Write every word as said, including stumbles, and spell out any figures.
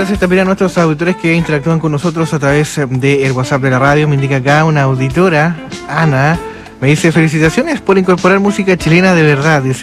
gracias también a nuestros auditores que interactúan con nosotros a través del WhatsApp de la radio. Me indica acá una auditora, Ana, me dice: felicitaciones por incorporar música chilena de verdad. Dice: